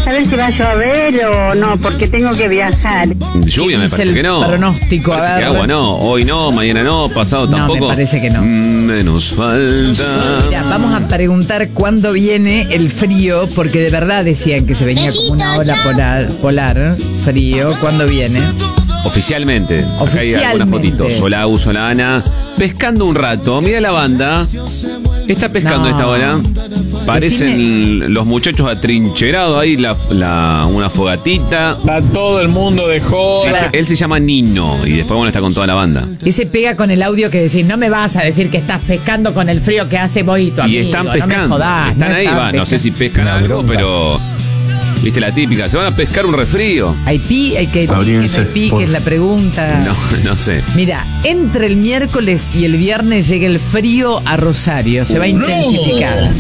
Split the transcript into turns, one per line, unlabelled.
saber si va a llover o no, porque tengo que viajar.
Lluvia me parece que no.
Pronóstico,
Parece
a ver.
que agua no, hoy no, mañana no, pasado
No,
tampoco.
me parece que no.
Menos falta.
Mira, vamos a preguntar cuándo viene el frío, porque de verdad decían que se venía como una ola polar frío. ¿Cuándo viene?
Oficialmente. Acá hay algunas
Oficialmente.
fotitos. Solau, Solana, pescando un rato. Mira la banda. Está pescando
No.
a esta hora. Parecen los muchachos atrincherados ahí, una fogatita.
Va todo el mundo de joda.
Sí, él se llama Nino y después bueno está con toda la banda.
Ese pega con el audio que decís, no me vas a decir que estás pescando con el frío que hace vos y tu amigo.
Y están
no me
pescando.
jodás,
están
no
ahí,
están
va. No sé si pescan
Una
algo,
bronca.
pero viste la típica. Se van a pescar un resfrío.
Hay que
Abríense,
que es la pregunta.
No sé.
Mira, entre el miércoles y el viernes llega el frío a Rosario. Se va a intensificar.